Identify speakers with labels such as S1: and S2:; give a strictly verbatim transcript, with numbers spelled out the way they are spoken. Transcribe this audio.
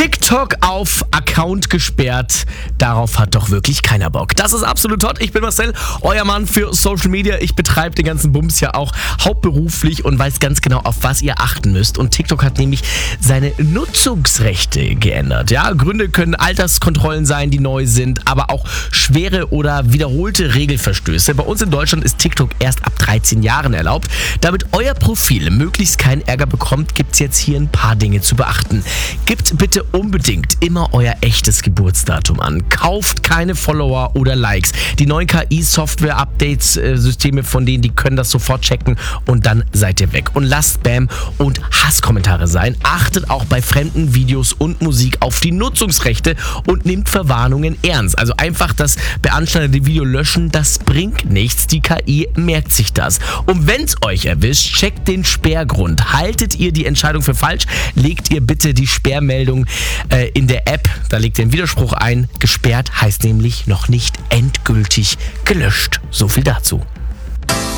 S1: TikTok auf Account gesperrt. Darauf hat doch wirklich keiner Bock. Das ist absolut hot. Ich bin Marcel, euer Mann für Social Media. Ich betreibe den ganzen Bums ja auch hauptberuflich und weiß ganz genau, auf was ihr achten müsst. Und TikTok hat nämlich seine Nutzungsrechte geändert. Ja, Gründe können Alterskontrollen sein, die neu sind, aber auch schwere oder wiederholte Regelverstöße. Bei uns in Deutschland ist TikTok erst ab dreizehn Jahren erlaubt. Damit euer Profil möglichst keinen Ärger bekommt, gibt es jetzt hier ein paar Dinge zu beachten. Gebt bitte unbedingt immer euer echtes Geburtsdatum an. Kauft keine Follower oder Likes. Die neuen K I-Software-Updates-Systeme von denen, die können das sofort checken und dann seid ihr weg. Und lasst Spam und Hasskommentare sein. Achtet auch bei fremden Videos und Musik auf die Nutzungsrechte und nehmt Verwarnungen ernst. Also einfach das beanstandete Video löschen, das bringt nichts. Die K I merkt sich das. Und wenn es euch erwischt, checkt den Sperrgrund. Haltet ihr die Entscheidung für falsch, legt ihr bitte die Sperrmeldung äh, in der App. Da legt ihr einen Widerspruch ein. Gesperrt heißt nämlich noch nicht endgültig gelöscht. So viel dazu.